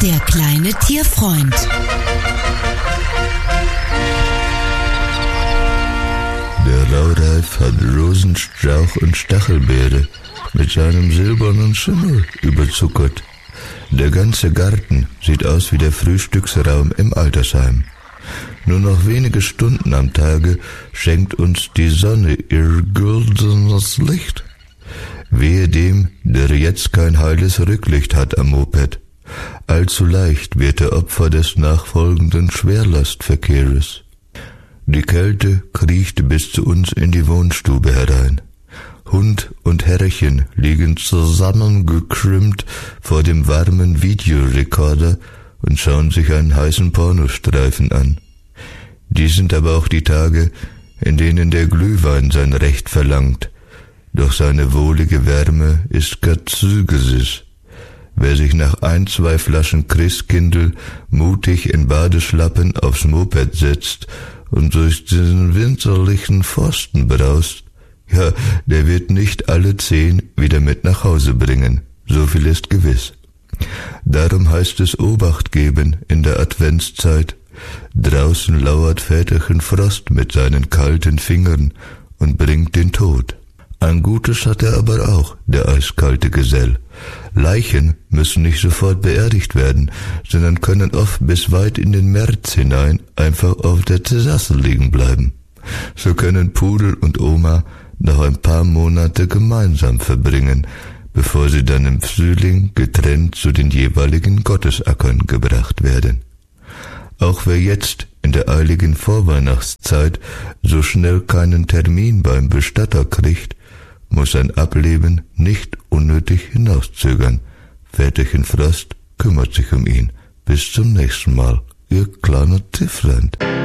Der kleine Tierfreund. Der Raureif hat Rosenstrauch und Stachelbeere mit seinem silbernen Schimmel überzuckert. Der ganze Garten sieht aus wie der Frühstücksraum im Altersheim. Nur noch wenige Stunden am Tage schenkt uns die Sonne ihr goldenes Licht. Wehe dem, der jetzt kein heiles Rücklicht hat am Moped. Allzu leicht wird er Opfer des nachfolgenden Schwerlastverkehres. Die Kälte kriecht bis zu uns in die Wohnstube herein. Hund und Herrchen liegen zusammengekrümmt vor dem warmen Videorekorder und schauen sich einen heißen Pornostreifen an. Dies sind aber auch die Tage, in denen der Glühwein sein Recht verlangt. Doch seine wohlige Wärme ist gar zügig. Wer sich nach 1-2 Flaschen Christkindl mutig in Badeschlappen aufs Moped setzt und durch diesen winterlichen Pfosten braust, ja, der wird nicht alle 10 wieder mit nach Hause bringen. So viel ist gewiss. Darum heißt es Obacht geben in der Adventszeit. Draußen lauert Väterchen Frost mit seinen kalten Fingern und bringt den Tod. Ein Gutes hat er aber auch, der eiskalte Gesell. Leichen müssen nicht sofort beerdigt werden, sondern können oft bis weit in den März hinein einfach auf der Terrasse liegen bleiben. So können Pudel und Oma noch ein paar Monate gemeinsam verbringen, bevor sie dann im Frühling getrennt zu den jeweiligen Gottesackern gebracht werden. Auch wer jetzt in der eiligen Vorweihnachtszeit so schnell keinen Termin beim Bestatter kriegt, muss sein Ableben nicht unnötig hinauszögern. Väterchen Frost kümmert sich um ihn. Bis zum nächsten Mal, Ihr kleiner Tierfreund.